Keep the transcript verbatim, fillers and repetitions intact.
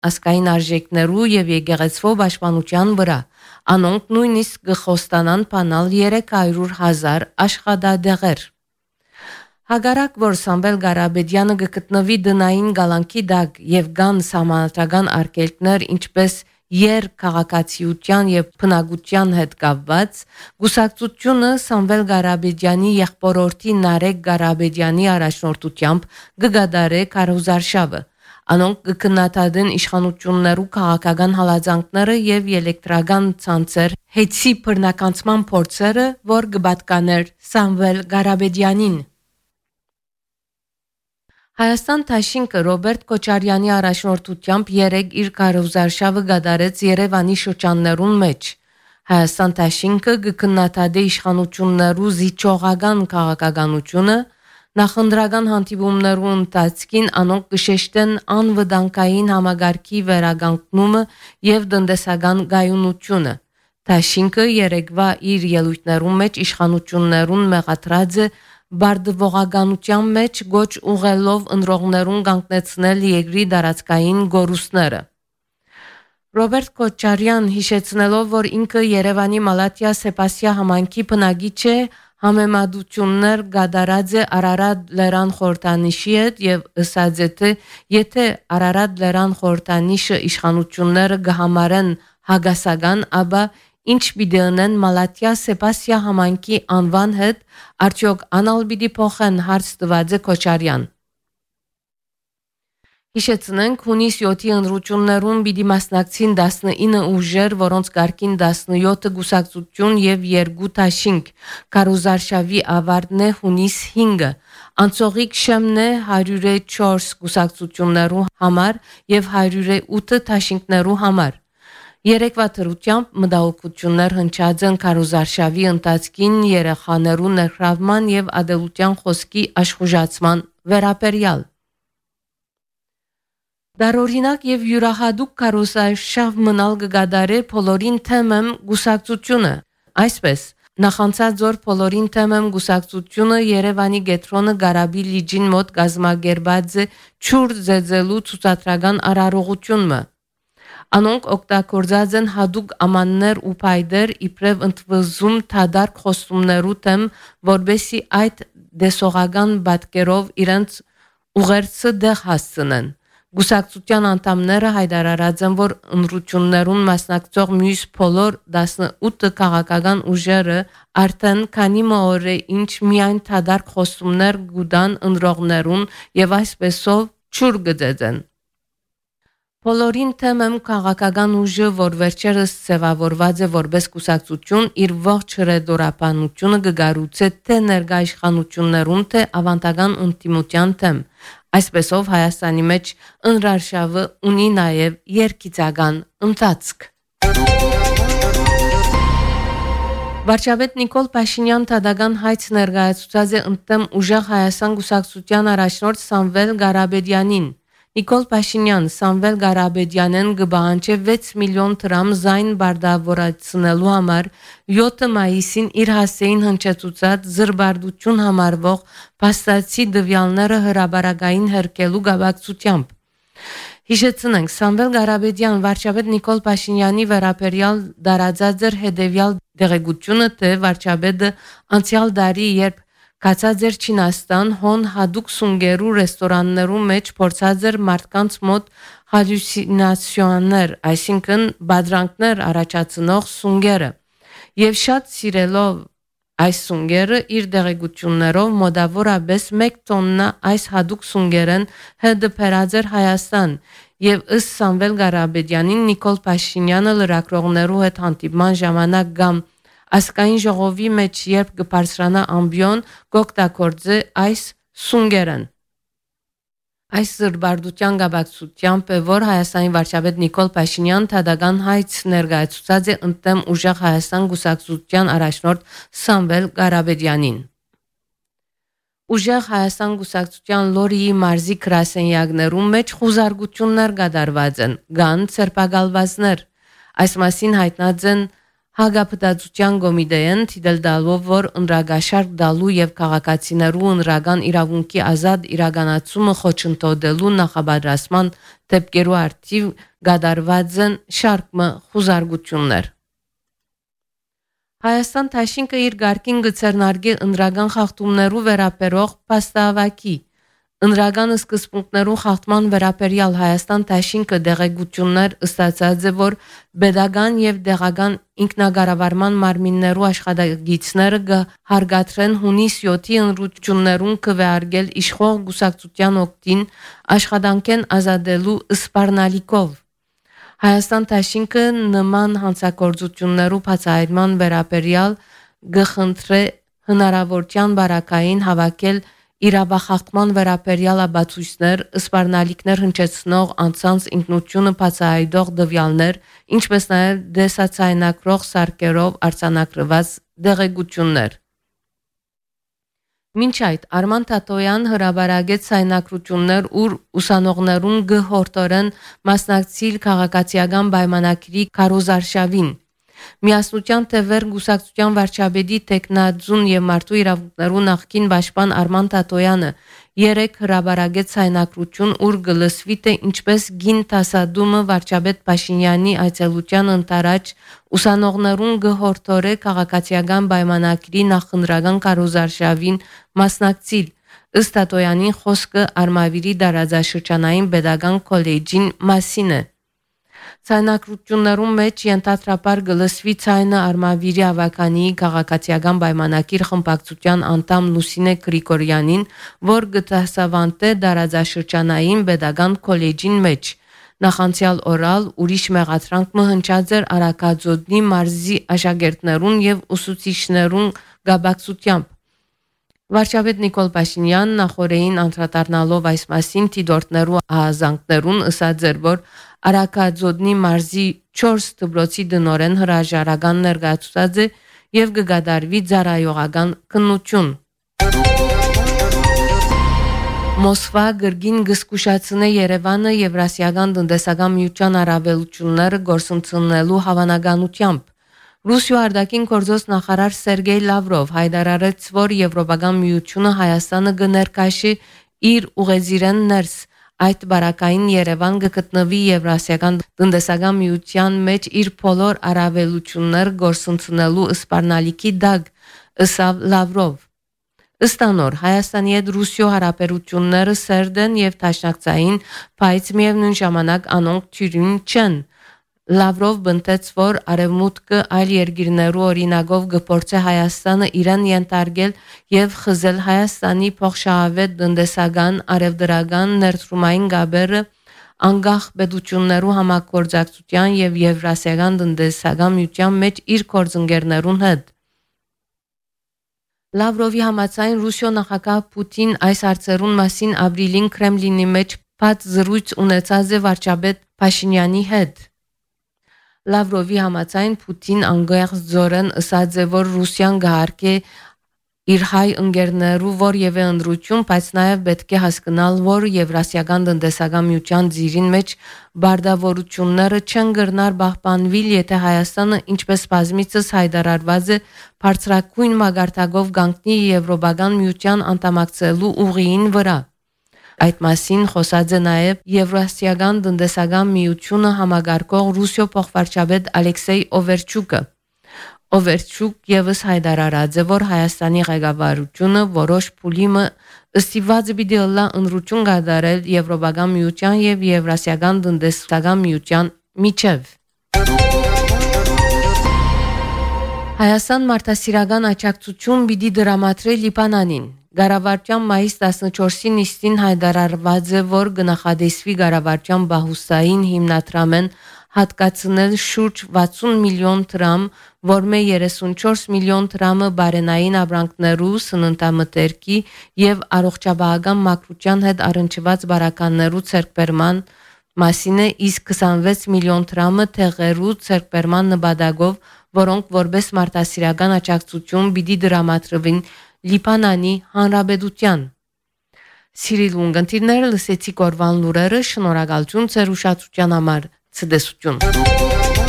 ասկային արժեքներու եւ եկեղեցվո պաշտպանության վրա։ Անոնք նույնիսկ կխոստանան բանալ երեք հարյուր հազար աշխատադեղեր։ Հագարակ, որ Սամվել Ղարաբեդյանը գտնվի դնային գալանքի դակ եւ կան սահմանադրական արգելքներ, ինչպես եր քաղաքացիության եւ բնակության հետ կապված, գուսակցությունը Սամվել Ղարաբեդյանի եղբորորդի Նարեկ Ղարաբեդյանի առաջնորդությամբ կգադարե քարոզարշավը։ Անոնք կքննադատեն իշխանություններու քաղաքական հալածանքները եւ էլեկտրական ցանցեր հետսի բռնականցման փորձերը, որ կպատկաներ Սամվել Ղարաբեդյանին։ Հայաստան Թաշինքը Ռոբերտ Քոչարյանի առաջնորդությամբ երեկ իր քարոզարշավը գդարեց Երևանի շրջաններուն մեջ։ Հայաստան Թաշինքը կքննադատի իշխանություններու զիջողական քաղաքականությունը, նախընտրական հանդիպումներու ընթացքին անոնք կշեշտեն անվտանգային համագարքի վերականգնումը եւ տնտեսական գայունությունը։ Թաշինքը երեկվա իր ելույթներում մեջ իշխանություններուն մեղադրած է բարդվողականության մեջ գոչ ուղելով ընտրողներուն կանգնեցնել երկրի դարածքային գորուստները։ Ռոբերտ Քոչարյան հիշեցնելով, որ ինքը Երևանի Մալատիա Սեպասիա համայնքի բնակիչ է, համեմատություններ գդարած է Արարատ լեռան խորհրդանիշի հետ եւ ըսած է թե եթե Արարատ լեռան խորհրդանիշը իշխանությունները կհամարեն հագասական, ապա ինչ պիտի անեն Մալատիա Սեպասիա համայնքի անվան հետ, արդյոք անալ պիտի փոխեն հարց տված է Քոչարյան։ Հիշեցնենք, հունիս յոթի ընտրություններուն պիտի մասնակցին տասնինը ուժեր, որոնց կարգին տասնյոթը գուսակցություն եւ երկու Թաշինք։ Քարոզարշավի ավարտն է հունիս հինգը։ Անցողիկ շեմն է հարյուր չորս գուսակցություններու համար եւ հարյուր ութ Թաշինքներու համար։ Երեկվա թրությամբ մտահոգություններ հնչած են քարոզարշավի ընթացքին երեխաներու ներգրավման եւ ադելության խոսքի աշխուժացման վերաբերյալ։ Դարօրինակ եւ յուրահատուկ քարոզարշավ մնալ կգադարե բոլորին թեմեմ գուսակցությունը։ Այսպես նախանցած օր բոլորին թեմեմ գուսակցությունը Երևանի գետրոնը Գարաբի լիջին մոտ գազմագերբած է ճուր ձեզելու ցուցադրական արարողությունը։ Անոնք օգտագործած են հadoop ամաններ ու փայդեր իբրև ընդվզում թադարք խոստումներու թեմ, որբեսի այդ դեսողական բատկերով իրենց ուղերձը դեղ հասցնեն։ Գուսակցության անդամները հայտարարած են, որ ընտրություններուն մասնակցող մյուս բոլոր տասնութ քաղաքական ուժերը արդեն քանի օր է ինչ միայն թադարք խոստումներ գուտան ընտրողներուն եւ այսպեսով ճուր գծեն։ Բոլորին թեմեմ քաղաքական ուժը, որ վերջերս ձևավորված է որպես կուսակցություն, իր ողջ հրեդորապանությունը կգառուցե թե ներկա իշխանություններուն, թե ավանդական ինտիմության թեմ։ Այսպեսով Հայաստանի մեջ ընտրարշավը ունի նաև երկիծական ընթացք։ Վարչապետ Նիկոլ Փաշինյան թադական հայց ներկայացուցած է ընդդեմ ուժեղ Հայաստան կուսակցության առաջնորդ Սամվել Ղարաբեդյանին։ Նիկոլ Փաշինյան Սամվել Ղարաբեդյանեն կբանջե վեց միլիոն դրամ զայն բարդավորացնելու համար յոթ մայիսին իր հասցեին հնչեցուցած զրբարդություն համարվող փաստացի դվյալները հրաբարակային հերկելու գաբակցությամբ։ Հիշեցնենք, Սամվել Ղարաբեդյան վարչապետ Նիկոլ Փաշինյանի վերաբերյալ դարաձած էր հետևյալ դեղեցությունը, թե վարչապետը անցյալ դարի երբ Կացած էր Չինաստան հոն հadoop սունգերու ռեստորաններու մեջ փորձած էր մարդկանց մոտ հալյուցինացիաներ, այսինքն բադրանքներ առաջացնող սունգերը, եւ շատ սիրելով այս սունգերը իր դեղեցություններով մոտավորապես մեկ տոննա այս հadoop սունգերեն հետդպերած էր Հայաստան եւ ըստ Սամվել Ղարաբեդյանին Նիկոլ Փաշինյանը լրագրողներու հետ հանդիպման ժամանակ գամ Ասկային ժողովի մեջ երբ կբարձրանա ամբիոն կօգտագործե այս սունգերեն։ Այս զրբարդության գաբակցությամբ է, որ Հայաստանի վարչապետ Նիկոլ Փաշինյան թադական հայց ներկայացուցած է ընդդեմ ուժեղ Հայաստան կուսակցության առաջնորդ Սամվել Ղարաբեդյանին։ Ուժեղ Հայաստան կուսակցության Լորիի մարզի գրասենյակներում մեջ խուզարկություններ կատարված են, կան ցերպակալվածներ։ Այս մասին հայտնած են Հագապտածության գոմիդեեն թիդել դալով, որ ընրագաշարք դալու եւ քաղաքացիներու ընրական իրավունքի ազատ իրականացումը խոչընդոտելու նախաբադրասման դեպքերու արդիվ գադարված են շարք խուզարգություններ։ Հայաստան Թաշինքը իր գարկին գծերնարգի ընրական խախտումներու վերապերող փաստավակի Ընրական սկզբունքներու խախտման վերաբերյալ Հայաստան Թաշինքը դեղեցություններ ստացած է, որ pedagogan եւ դեղական ինքնագարավարման մարմիններու աշխատագիցները հարգադրեն հունիս յոթի ընտրություններուն կվեարգել իշխող գուսակցության օգտին աշխատանքեն ազատելու սպառնալիքով։ Հայաստան Թաշինքը նման հանցագործություններու բացահայտման վերաբերյալ գխնդրե հնարավորության բարակային հավաքել իրավախախտման վերաբերյալ աբացույցներ, սպառնալիքներ հնչեցնող անձանց ինքնությունը բացահայտող դվյալներ, ինչպես նաև դեսացայնակրող սարքերով արձանագրված դեղեցություններ։ Մինչ այդ Արման Թաթոյան հրաբարագեց ցայնակրություններ, ուր ուսանողներուն գհորտորեն մասնակցիլ քաղաքացիական պայմանագրի քարոզարշավին։ Միասնության թևեր գուսակցության վարչապետի տեխնաձուն եւ մարդու իրավունքներու նախկին պաշտպան Արման Թաթոյանը երեք հրաբարագեց ցայնակրություն, ուր գլսվի թե ինչպես գին տասադումը վարչապետ Փաշինյանի այցելության ընթരാճ ուսանողներուն գհորտորե քաղաքացիական պայմանագրի նախընտրական քարոզարշավին մասնակցիլ։ Ըստ Թաթոյանի խոսքը Արմավիրի դարաձաշրջանային pedagogan կոլեջին մասին է։ Ցայնակրություններում մեջ ենթադրաբար գլսվի ցայնը Արմավիրի ավականի քաղաքացիական պայմանագիր խմբակցության անդամ Լուսինե Գրիգորյանին, որ գտասավանտե դարաձաշրջանային pedagogan կոլեջին մեջ։ Նախանցյալ օրալ ուրիշ մեղադրանք մը հնչած էր Արաքածոտնի մարզի աշակերտներուն եւ ուսուցիչներուն գաբակցությամբ։ Վարչապետ Նիկոլ Փաշինյանն նախորդին անդրադառնալով այս մասին թիդորտներու ահազանգներուն ըսած էր, որ Արաքածոտնի մարզի չորս դպրոցի դնորեն հրաժարական ներկայացուցած է եւ կգադարվի ծառայողական քննություն։ Մոսկվա գրգին գսկուշացնե Երևանը Եվրասիական տնտեսական միության առավելությունները գործընթացնելու հավանականությամբ։ Ռուսիա արտաքին գործոս նախարար Սերգեյ Լավրով հայտարարեց, որ Եվրոպական միությունը Հայաստանը կներկայացի իր ուղեզիրեն ներս այդ բարակային Երևան կգտնվի Եվրասիական տնտեսական միության մեջ իր բոլոր առավելություններ գործընթացնելու սպառնալիքի դակ, ըստ Լավրով։ Ըստ անոր Հայաստանի հետ Ռուսիա հարաբերությունները սերտ են եւ դաշնակցային, բայց միևնույն ժամանակ անոնք թյուրին չեն։ Լավրով բնտեց, որ արևմուտքը այլ երկիրներու օրինակով գործե Հայաստանը իրեն ենթարկել եւ խզել Հայաստանի փոխշահավետ տնտեսական, արևդրական, ներդրումային գաբերը անգախ պետություններու համագործակցության եւ Եվրասիական տնտեսական միության մեջ իր գործընկերներուն հետ։ Լավրովի համաձայն Ռուսիա նախագահ Պուտին այս հարցերուն մասին ապրիլին Կրեմլինի մեջ բաց զրույց ունեցած է վարչապետ Փաշինյանի հետ։ Լավրովի համաձայն Պուտին անգերց ձորեն ըսած է, որ Ռուսիան գահարկե իր հայ ընկերներու որևէ ընդրություն, բայց նաև պետք է հասկանալ, որ Եվրասիական տնտեսական միության ձիրին մեջ բարդավորությունները չեն գրնար պահպանվիլ, եթե Հայաստանը ինչպես բազմիցս հայտարարված է բարձրակույն մագարտակով գանքնի Եվրոպական միության անդամակցելու ուղիին վրա։ Այդ մասին խոսած է նաև Եվրասիական տնտեսական միությունը համագարկող Ռուսիա փոխվարչապետ Ալեքսեյ Օվերչուկը։ Օվերչուկ եւս հայտարարած է, որ Հայաստանի ղեկավարությունը որոշ փուլիմը ըստիված պիտի ըլլա ընտրություն կատարել Եվրոպական միության եւ Եվրասիական տնտեսական միության միջև։ Հայաստան մարդասիրական աջակցություն պիտի դրամատրի Լիբանանին։ Գարավարճան մայիս տասնչորսին նիստին հայտարարված է, որ գնահատեսվի Գարավարճան բահուստային հիմնադրամեն հատկացնել շուրջ վաթսուն միլիոն դրամ, որմե երեսունչորս միլիոն դրամը բարենային ապրանքներու, սննդամթերքի եւ առողջապահական մակրության հետ առնչված բարականներու ցերկբերման մասին է, իսկ քսանվեց միլիոն դրամը թեղերու ցերկբերման նպատակով, որոնք որպես մարդասիրական աջակցություն պիտի դրամատրվին Լիբանանի հանրապետության։ Սիրիլ ունգընտիրները լսեցի կորվան լուրերը, շնորհակալություն ձեր ուշադրության համար, ցտեսություն։